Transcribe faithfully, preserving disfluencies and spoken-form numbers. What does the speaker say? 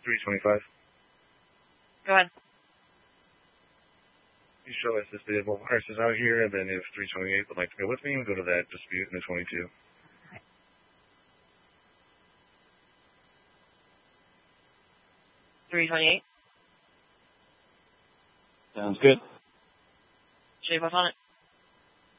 three twenty-five. Go ahead. You show us this vehicle. Horse is out here, and then if three twenty-eight would like to go with me, we'll go to that dispute in the twenty-two. three twenty-eight. Sounds good. Shape what's on it.